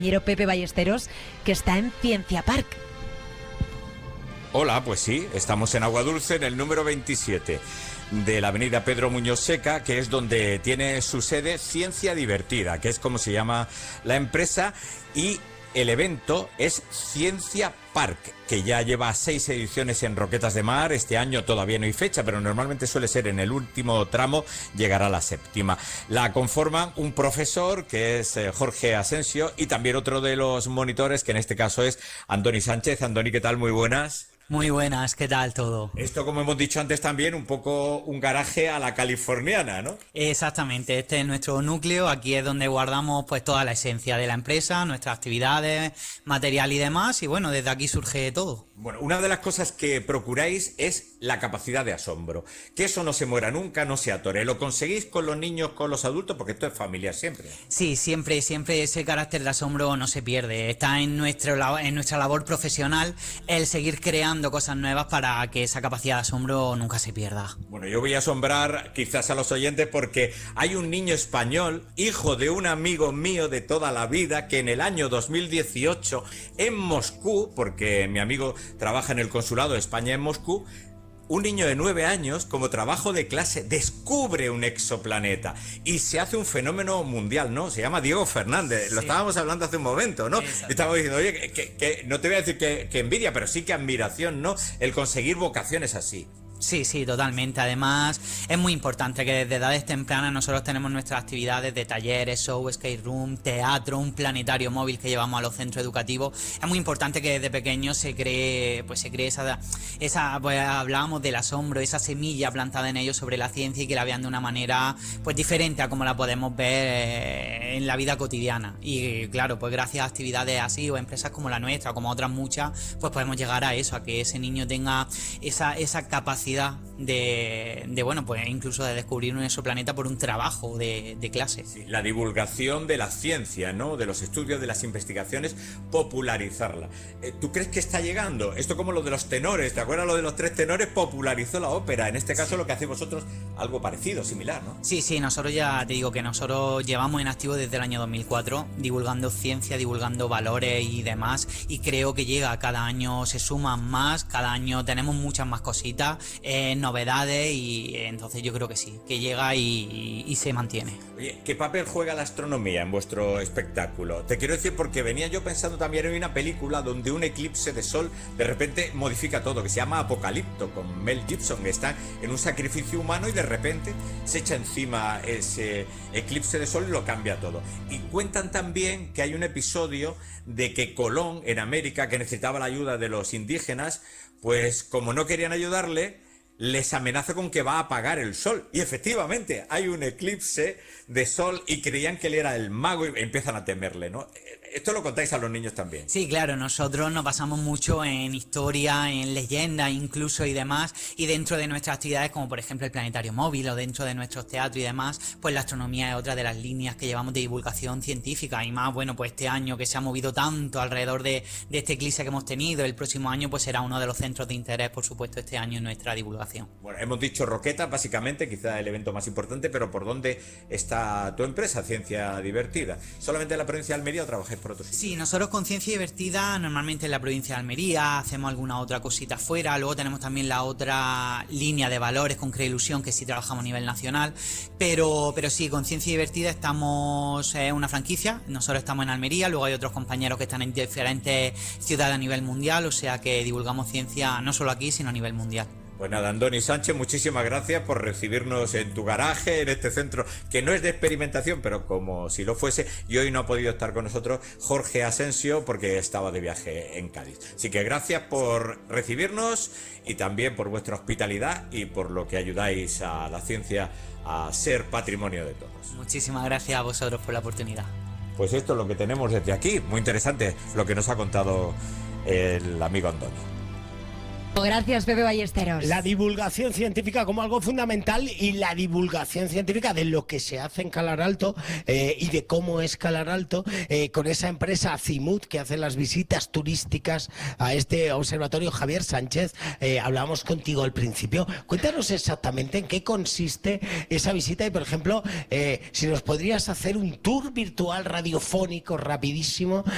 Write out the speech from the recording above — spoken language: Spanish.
compañero Pepe Ballesteros, que está en Ciencia Park. Hola, pues sí, estamos en Aguadulce, en el número 27 de la avenida Pedro Muñoz Seca, que es donde tiene su sede Ciencia Divertida, que es como se llama la empresa, y el evento es Ciencia Park, que ya lleva 6 ediciones en Roquetas de Mar. Este año todavía no hay fecha, pero normalmente suele ser en el último tramo, llegará la 7ª. La conforman un profesor, que es Jorge Asensio, y también otro de los monitores, que en este caso es Andoni Sánchez. Andoni, ¿qué tal? Muy buenas. Muy buenas, ¿qué tal todo? Esto, como hemos dicho antes también, un poco un garaje a la californiana, ¿no? Exactamente, este es nuestro núcleo, aquí es donde guardamos pues toda la esencia de la empresa, nuestras actividades, material y demás, y bueno, desde aquí surge todo. Bueno, una de las cosas que procuráis es la capacidad de asombro, que eso no se muera nunca, no se atore. ¿Lo conseguís con los niños, con los adultos? Porque esto es familiar siempre. Sí, siempre ese carácter de asombro no se pierde, está en nuestra labor profesional el seguir creando cosas nuevas para que esa capacidad de asombro nunca se pierda. Bueno, yo voy a asombrar quizás a los oyentes porque hay un niño español, hijo de un amigo mío de toda la vida, que en el año 2018 en Moscú, porque mi amigo trabaja en el consulado de España en Moscú, un niño de 9 años, como trabajo de clase, descubre un exoplaneta y se hace un fenómeno mundial, ¿no? Se llama Diego Fernández, sí. Lo estábamos hablando hace un momento, ¿no? Estábamos diciendo, oye, que no te voy a decir que envidia, pero sí que admiración, ¿no? El conseguir vocaciones así. Sí, totalmente. Además, es muy importante que desde edades tempranas nosotros tenemos nuestras actividades de talleres, show, skate room, teatro, un planetario móvil que llevamos a los centros educativos. Es muy importante que desde pequeños se cree esa pues hablábamos del asombro, esa semilla plantada en ellos sobre la ciencia y que la vean de una manera pues diferente a como la podemos ver en la vida cotidiana. Y claro, pues gracias a actividades así o empresas como la nuestra o como otras muchas, pues podemos llegar a eso, a que ese niño tenga esa capacidad de bueno, pues incluso de descubrir un exoplaneta por un trabajo de clase. Sí, la divulgación de la ciencia, ¿no? De los estudios, de las investigaciones, popularizarla. ¿Tú crees que está llegando? Esto como lo de los tenores, ¿te acuerdas lo de los 3 tenores? Popularizó la ópera. En este caso lo que hacéis vosotros, algo parecido, similar, ¿no? Sí, nosotros ya te digo que nosotros llevamos en activo desde el año 2004, divulgando ciencia, divulgando valores y demás, y creo que llega, cada año se suman más, cada año tenemos muchas más cositas, novedades, y entonces yo creo que sí, que llega y se mantiene. Oye, ¿qué papel juega la astronomía en vuestro espectáculo? Te quiero decir porque venía yo pensando también en una película donde un eclipse de sol de repente modifica todo, que se llama Apocalipto, con Mel Gibson, que está en un sacrificio humano y de repente se echa encima ese eclipse de sol y lo cambia todo. Y cuentan también que hay un episodio de que Colón en América, que necesitaba la ayuda de los indígenas, pues como no querían ayudarle, les amenaza con que va a apagar el sol. Y efectivamente hay un eclipse de sol y creían que él era el mago y empiezan a temerle, ¿no? Esto lo contáis a los niños también. Sí, claro, nosotros nos basamos mucho en historia, en leyendas incluso y demás, y dentro de nuestras actividades, como por ejemplo el planetario móvil o dentro de nuestros teatros y demás, pues la astronomía es otra de las líneas que llevamos de divulgación científica, y más, bueno, pues este año que se ha movido tanto alrededor de este eclipse que hemos tenido, el próximo año pues será uno de los centros de interés, por supuesto, este año en nuestra divulgación. Bueno, hemos dicho Roquetas, básicamente, quizá el evento más importante, pero ¿por dónde está tu empresa, Ciencia Divertida? ¿Solamente en la provincia de Almería o trabajáis por otros sitios? Sí, nosotros con Ciencia Divertida normalmente en la provincia de Almería, hacemos alguna otra cosita fuera, luego tenemos también la otra línea de valores con Crea Ilusión, que sí trabajamos a nivel nacional, pero sí, con Ciencia Divertida estamos una franquicia, nosotros estamos en Almería, luego hay otros compañeros que están en diferentes ciudades a nivel mundial, o sea que divulgamos ciencia no solo aquí, sino a nivel mundial. Pues nada, Andoni Sánchez, muchísimas gracias por recibirnos en tu garaje, en este centro que no es de experimentación, pero como si lo fuese, y hoy no ha podido estar con nosotros Jorge Asensio porque estaba de viaje en Cádiz. Así que gracias por recibirnos y también por vuestra hospitalidad y por lo que ayudáis a la ciencia a ser patrimonio de todos. Muchísimas gracias a vosotros por la oportunidad. Pues esto es lo que tenemos desde aquí, muy interesante lo que nos ha contado el amigo Andoni. Gracias, Pepe Ballesteros. La divulgación científica como algo fundamental y la divulgación científica de lo que se hace en Calar Alto y de cómo es Calar Alto con esa empresa Azimut que hace las visitas turísticas a este observatorio. Javier Sánchez, hablábamos contigo al principio. Cuéntanos exactamente en qué consiste esa visita y, por ejemplo, si nos podrías hacer un tour virtual radiofónico rapidísimo